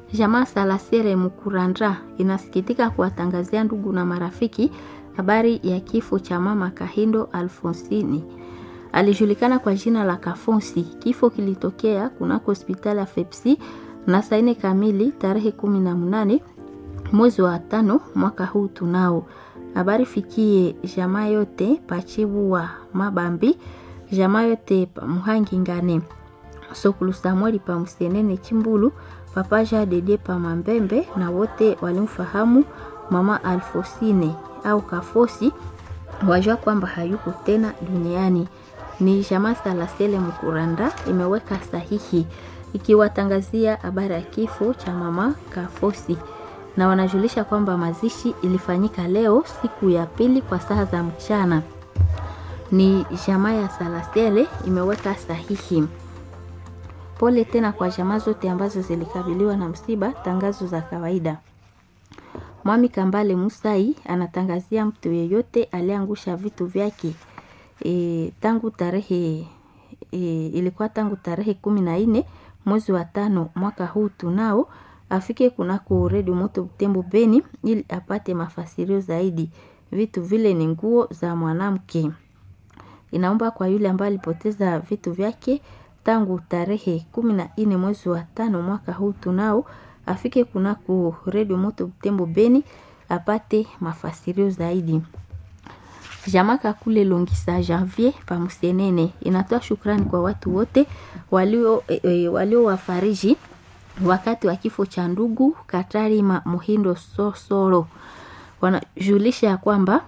Jamaa Salasere Mukurandra inasikitika kuwatangazia ndugu na marafiki habari ya kifo cha mama Kahindo Alfonsini. Alijulikana kwa jina la Kafonsi. Kifo kilitokea kunako hospitali ya Fepsi na saa 4 kamili tarehe 18 mwezi wa 5 mwaka huu tunao. Habari fikie jamaa yote pachibu wa Mabambi, jamaa yote pa Muhangi Ngane, Sokulu Samueli pa Musenene Chimbulu, Papaja Dede pa Mambembe na wote walimfahamu mama Alfosine au Kafosi wajua kwamba hayuko tena duniani. Ni jamaa Salasele Mukuranda imeweka sahihi ikiwatangazia habari ya kifo cha mama Kafosi, na wanajulisha kwamba mazishi ilifanyika leo siku ya pili kwa saa za mchana. Ni jamaa ya Salasele imeweka sahihi. Pole tena kwa jamaa zote ambazo zilikabiliwa na msiba. Tangazo za kawaida. Mwami Kambale Musai anatangazia mtu yeyote aliangusha vitu vyake tangu tarehe ilikuwa tangu tarehe 14 mwezi wa 5 mwaka huu tunao afike kunako Radio Moto Butembo Beni ili apate mafasirio zaidi. Vitu vile ni nguo za mwanamke. Inaomba kwa yule ambaye alipoteza vitu vyake tangu tarehe 14 mwezi wa 5 mwaka huu tunao afike kunako Radio Moto Butembo Beni apate mafasirio zaidi. Jamaka kule Longisa Janvier pa Musenene inatoa shukrani kwa watu wote walio wafariji wakati wa kifo cha ndugu Katari Muhindo Sosoro. Wanajulisha kwamba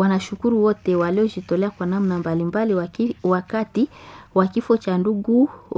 wanashukuru wote waliojitolea kwa namna mbalimbali wakati wa kifo cha ndugu